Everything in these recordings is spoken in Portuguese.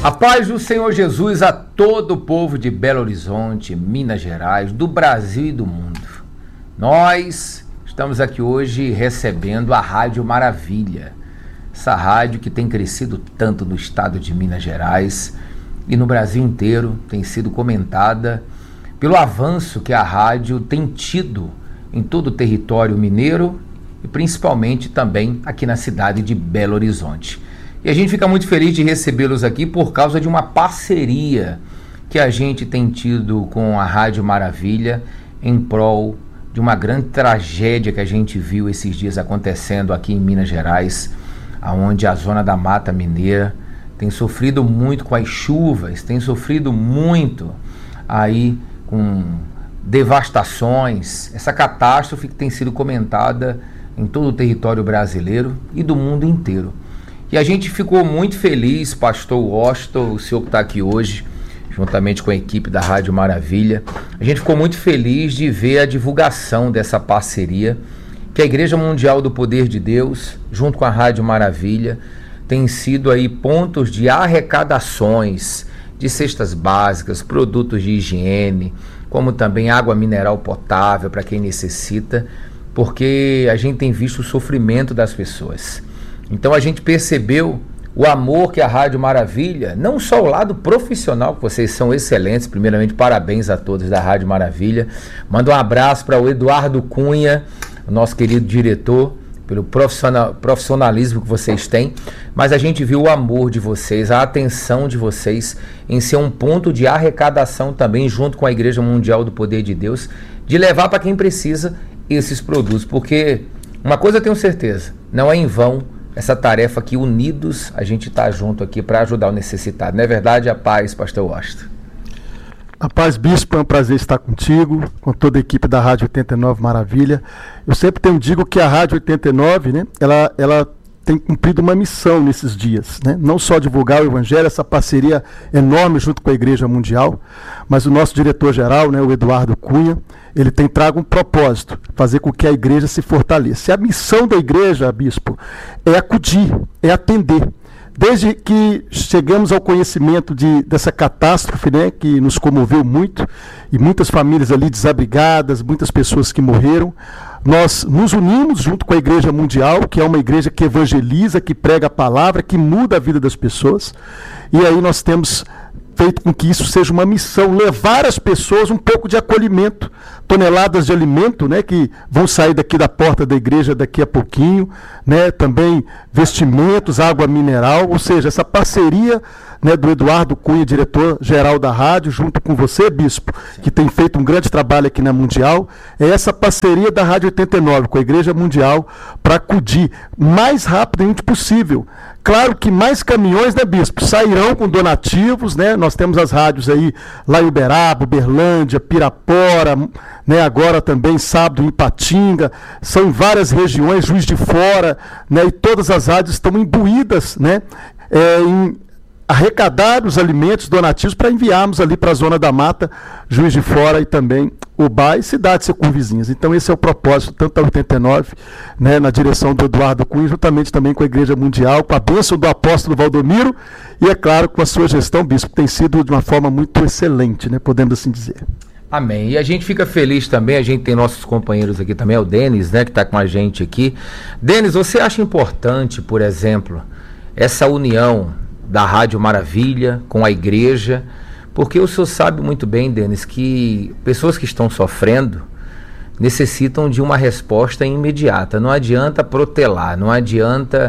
A paz do Senhor Jesus a todo o povo de Belo Horizonte, Minas Gerais, do Brasil e do mundo. Nós estamos aqui hoje recebendo a Rádio Maravilha, essa rádio que tem crescido tanto no estado de Minas Gerais e no Brasil inteiro, tem sido comentada pelo avanço que a rádio tem tido em todo o território mineiro e principalmente também aqui na cidade de Belo Horizonte. E a gente fica muito feliz de recebê-los aqui por causa de uma parceria que a gente tem tido com a Rádio Maravilha em prol de uma grande tragédia que a gente viu esses dias acontecendo aqui em Minas Gerais, onde a zona da Mata Mineira tem sofrido muito com as chuvas, tem sofrido muito aí com devastações, essa catástrofe que tem sido comentada em todo o território brasileiro e do mundo inteiro. E a gente ficou muito feliz, pastor Washington, o senhor que está aqui hoje, juntamente com a equipe da Rádio Maravilha, a gente ficou muito feliz de ver a divulgação dessa parceria, que a Igreja Mundial do Poder de Deus, junto com a Rádio Maravilha, tem sido aí pontos de arrecadações de cestas básicas, produtos de higiene, como também água mineral potável para quem necessita, porque a gente tem visto o sofrimento das pessoas. Então a gente percebeu o amor que a Rádio Maravilha, não só o lado profissional, que vocês são excelentes, primeiramente parabéns a todos da Rádio Maravilha, manda um abraço para o Eduardo Cunha, o nosso querido diretor, pelo profissionalismo que vocês têm, mas a gente viu o amor de vocês, a atenção de vocês em ser um ponto de arrecadação também, junto com a Igreja Mundial do Poder de Deus, de levar para quem precisa esses produtos, porque uma coisa eu tenho certeza, não é em vão essa tarefa que unidos a gente está junto aqui para ajudar o necessitado. Não é verdade? A paz, pastor Washington. A paz, bispo, é um prazer estar contigo, com toda a equipe da Rádio 89 Maravilha. Eu sempre digo que a Rádio 89, né, ela tem cumprido uma missão nesses dias, né? Não só divulgar o Evangelho, essa parceria enorme junto com a Igreja Mundial, mas o nosso diretor-geral, né, o Eduardo Cunha, ele tem trago um propósito, fazer com que a igreja se fortaleça. E a missão da igreja, bispo, é acudir, é atender. Desde que chegamos ao conhecimento dessa catástrofe, né, que nos comoveu muito, e muitas famílias ali desabrigadas, muitas pessoas que morreram, nós nos unimos junto com a Igreja Mundial, que é uma igreja que evangeliza, que prega a palavra, que muda a vida das pessoas, e aí nós temos feito com que isso seja uma missão, levar às pessoas um pouco de acolhimento, toneladas de alimento, né, que vão sair daqui da porta da igreja daqui a pouquinho, né, também vestimentos, água mineral, ou seja, essa parceria, né, do Eduardo Cunha, diretor-geral da rádio, junto com você, bispo, que tem feito um grande trabalho aqui na Mundial, é essa parceria da Rádio 89 com a Igreja Mundial para acudir mais rapidamente possível. Claro que mais caminhões, né, bispo, sairão com donativos, né? Nós temos as rádios aí lá em Uberaba, Uberlândia, Pirapora, né? Agora também sábado em Ipatinga, são em várias regiões, Juiz de Fora, né? E todas as rádios estão imbuídas, né? Em arrecadar os alimentos donativos para enviarmos ali para a Zona da Mata, Juiz de Fora e também Ubá e cidades circunvizinhas. Então esse é o propósito, tanto da 89, né, na direção do Eduardo Cunha, juntamente também com a Igreja Mundial, com a bênção do apóstolo Valdomiro e, é claro, com a sua gestão, bispo, que tem sido de uma forma muito excelente, né, podemos assim dizer. Amém. E a gente fica feliz também, a gente tem nossos companheiros aqui também, é o Denis, né, que está com a gente aqui. Denis, você acha importante, por exemplo, essa união da Rádio Maravilha com a igreja, porque o senhor sabe muito bem, Denis, que pessoas que estão sofrendo necessitam de uma resposta imediata. Não adianta protelar, não adianta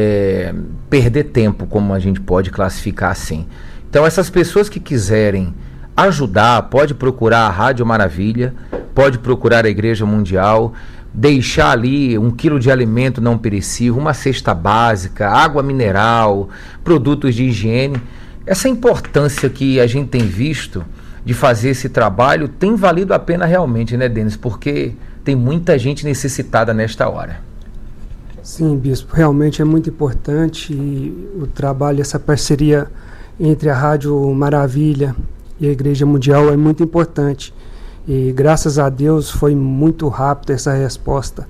perder tempo, como a gente pode classificar assim. Então essas pessoas que quiserem ajudar, pode procurar a Rádio Maravilha, pode procurar a Igreja Mundial, deixar ali 1 quilo de alimento não perecível, uma cesta básica, água mineral, produtos de higiene. Essa importância que a gente tem visto de fazer esse trabalho tem valido a pena realmente, né, Denis? Porque tem muita gente necessitada nesta hora. Sim, bispo, realmente é muito importante o trabalho, essa parceria entre a Rádio Maravilha e a Igreja Mundial é muito importante. E graças a Deus foi muito rápido essa resposta,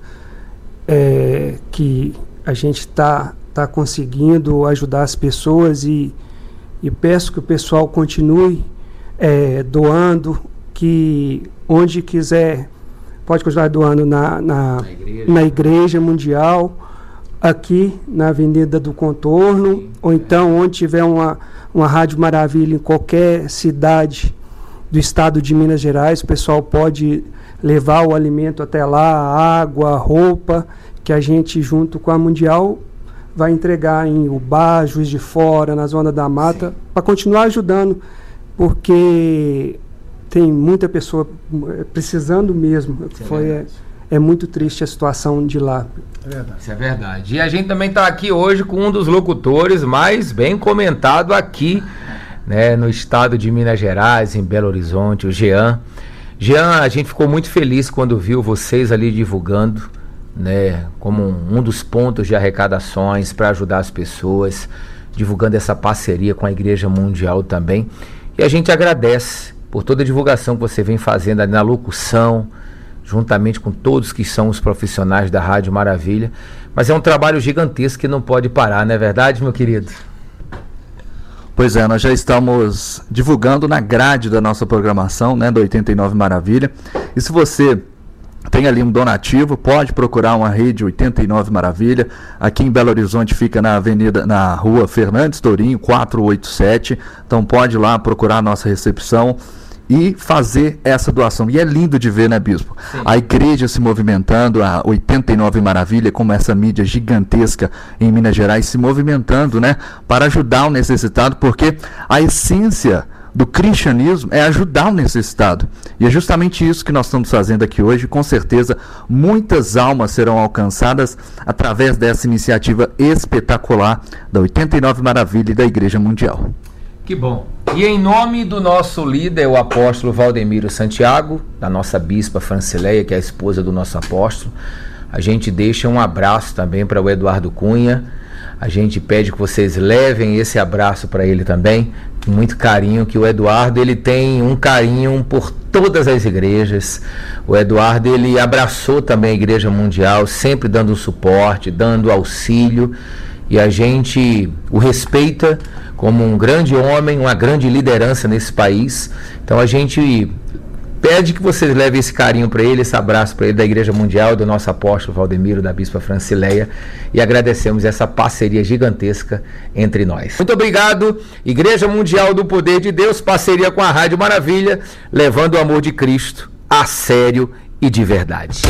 que a gente está conseguindo ajudar as pessoas e e peço que o pessoal continue doando, que onde quiser pode continuar doando na Igreja Mundial, aqui na Avenida do Contorno, sim, ou então onde tiver uma Rádio Maravilha em qualquer cidade do estado de Minas Gerais, o pessoal pode levar o alimento até lá, água, roupa, que a gente junto com a Mundial vai entregar em Ubá, Juiz de Fora, na Zona da Mata, para continuar ajudando, porque tem muita pessoa precisando mesmo. É muito triste a situação de lá. Isso é verdade. E a gente também está aqui hoje com um dos locutores mais bem comentado aqui, né, no estado de Minas Gerais, em Belo Horizonte, o Jean. Jean, a gente ficou muito feliz quando viu vocês ali divulgando, né, como um dos pontos de arrecadações para ajudar as pessoas, divulgando essa parceria com a Igreja Mundial também. E a gente agradece por toda a divulgação que você vem fazendo ali na locução, juntamente com todos que são os profissionais da Rádio Maravilha. Mas é um trabalho gigantesco que não pode parar, não é verdade, meu querido? Pois é, nós já estamos divulgando na grade da nossa programação, né, do 89 Maravilha. E se você tem ali um donativo, pode procurar uma rede 89 Maravilha. Aqui em Belo Horizonte fica na rua Fernandes Tourinho, 487. Então pode ir lá procurar a nossa recepção e fazer essa doação. E é lindo de ver, né, Bispo? Sim. A igreja se movimentando, a 89 Maravilha, como essa mídia gigantesca em Minas Gerais, se movimentando, né, para ajudar o necessitado, porque a essência do cristianismo é ajudar o necessitado. E é justamente isso que nós estamos fazendo aqui hoje. Com certeza, muitas almas serão alcançadas através dessa iniciativa espetacular da 89 Maravilha e da Igreja Mundial. Que bom. E em nome do nosso líder, o apóstolo Valdemiro Santiago, da nossa bispa Francileia, que é a esposa do nosso apóstolo, a gente deixa um abraço também para o Eduardo Cunha. A gente pede que vocês levem esse abraço para ele também, com muito carinho, que o Eduardo, ele tem um carinho por todas as igrejas. O Eduardo, ele abraçou também a Igreja Mundial, sempre dando suporte, dando auxílio, e a gente o respeita como um grande homem, uma grande liderança nesse país. Então a gente pede que vocês levem esse carinho para ele, esse abraço para ele da Igreja Mundial, do nosso apóstolo Valdemiro, da bispa Francileia, e agradecemos essa parceria gigantesca entre nós. Muito obrigado, Igreja Mundial do Poder de Deus, parceria com a Rádio Maravilha, levando o amor de Cristo a sério e de verdade.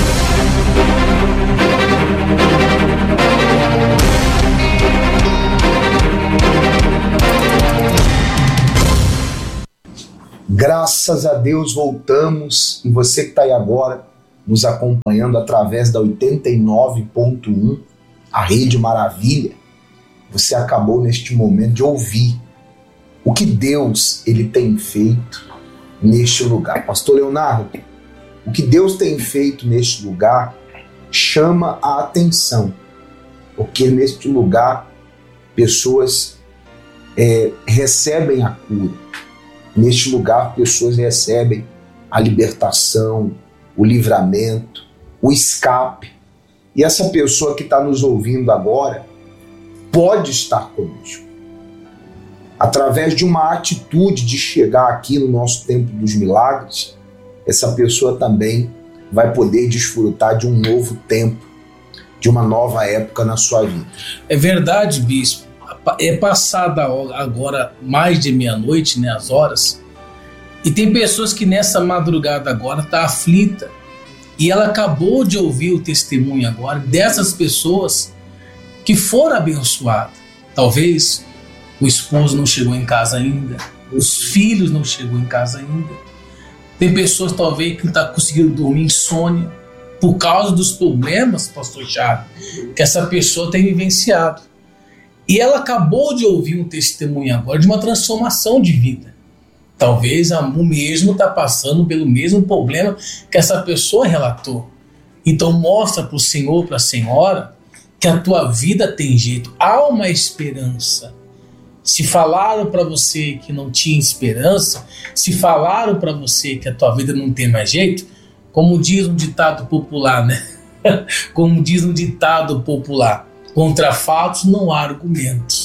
Graças a Deus voltamos, e você que está aí agora nos acompanhando através da 89.1, a Rede Maravilha, você acabou neste momento de ouvir o que Deus ele tem feito neste lugar. Pastor Leonardo, o que Deus tem feito neste lugar chama a atenção, porque neste lugar pessoas recebem a cura. Neste lugar, pessoas recebem a libertação, o livramento, o escape. E essa pessoa que está nos ouvindo agora pode estar conosco. Através de uma atitude de chegar aqui no nosso Templo dos Milagres, essa pessoa também vai poder desfrutar de um novo tempo, de uma nova época na sua vida. É verdade, bispo. É passada agora mais de meia-noite, né, as horas, e tem pessoas que nessa madrugada agora tá aflita, e ela acabou de ouvir o testemunho agora dessas pessoas que foram abençoadas. Talvez o esposo não chegou em casa ainda, os filhos não chegou em casa ainda. Tem pessoas talvez que não tá conseguindo dormir, insônia, por causa dos problemas, pastor Thiago, que essa pessoa tem vivenciado. E ela acabou de ouvir um testemunho agora de uma transformação de vida. Talvez o mesmo está passando pelo mesmo problema que essa pessoa relatou. Então mostra para o senhor, para a senhora, que a tua vida tem jeito. Há uma esperança. Se falaram para você que não tinha esperança, se falaram para você que a tua vida não tem mais jeito, como diz um ditado popular, né? Como diz um ditado popular, contra fatos não há argumentos.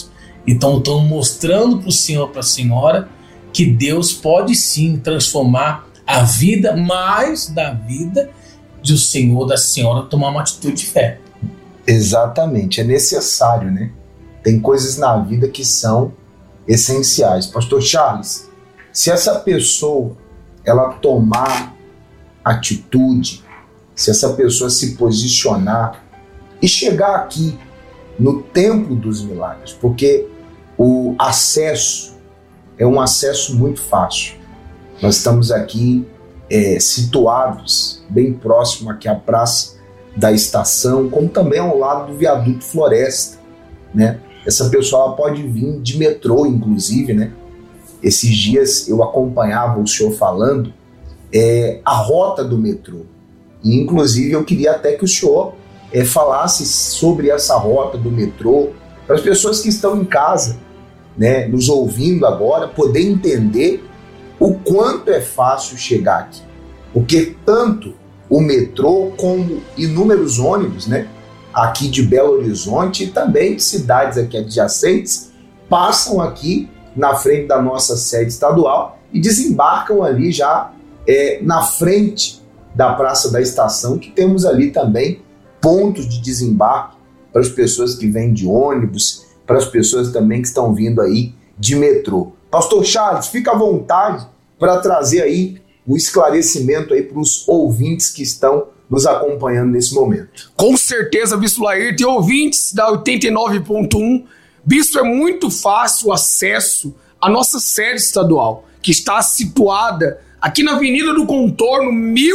Então estão mostrando para o senhor, para a senhora, que Deus pode sim transformar a vida, mais da vida de o senhor, da senhora, tomar uma atitude de fé. Exatamente, é necessário, né? Tem coisas na vida que são essenciais. Pastor Charles, se essa pessoa ela tomar atitude, se essa pessoa se posicionar e chegar aqui no Templo dos Milagres, porque o acesso é um acesso muito fácil. Nós estamos aqui situados bem próximo aqui à Praça da Estação, como também ao lado do Viaduto Floresta, né? Essa pessoa ela pode vir de metrô, inclusive, né? Esses dias eu acompanhava o senhor falando a rota do metrô. E, inclusive, eu queria até que o senhor falasse sobre essa rota do metrô, para as pessoas que estão em casa, né, nos ouvindo agora, poder entender o quanto é fácil chegar aqui. Porque tanto o metrô como inúmeros ônibus, né, aqui de Belo Horizonte e também de cidades aqui adjacentes, passam aqui na frente da nossa sede estadual e desembarcam ali já na frente da Praça da Estação, que temos ali também pontos de desembarque para as pessoas que vêm de ônibus, para as pessoas também que estão vindo aí de metrô. Pastor Charles, fica à vontade para trazer aí o esclarecimento aí para os ouvintes que estão nos acompanhando nesse momento. Com certeza, Bispo Laerte e ouvintes da 89.1, Bispo, é muito fácil o acesso à nossa sede estadual, que está situada aqui na Avenida do Contorno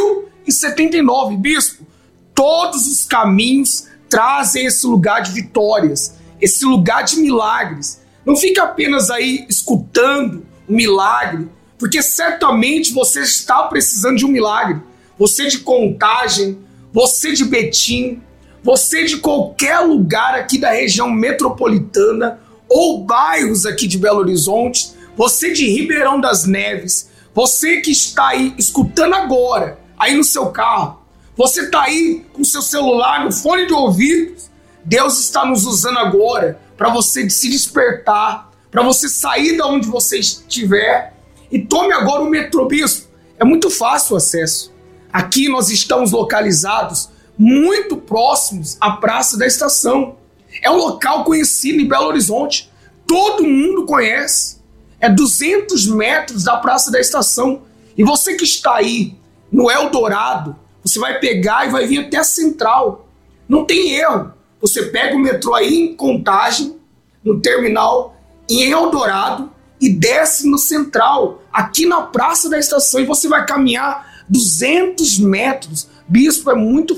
1079, Bispo. Todos os caminhos trazem esse lugar de vitórias, esse lugar de milagres. Não fica apenas aí escutando um milagre, porque certamente você está precisando de um milagre. Você de Contagem, você de Betim, você de qualquer lugar aqui da região metropolitana ou bairros aqui de Belo Horizonte, você de Ribeirão das Neves, você que está aí escutando agora, aí no seu carro, você está aí com seu celular, no fone de ouvidos, Deus está nos usando agora para você se despertar, para você sair de onde você estiver e tome agora o metrô, Bispo. É muito fácil o acesso. Aqui nós estamos localizados muito próximos à Praça da Estação. É um local conhecido em Belo Horizonte. Todo mundo conhece. É 200 metros da Praça da Estação. E você que está aí no Eldorado, você vai pegar e vai vir até a Central. Não tem erro. Você pega o metrô aí em Contagem, no terminal, em Eldorado, e desce no Central, aqui na Praça da Estação, e você vai caminhar 200 metros. Bispo, é muito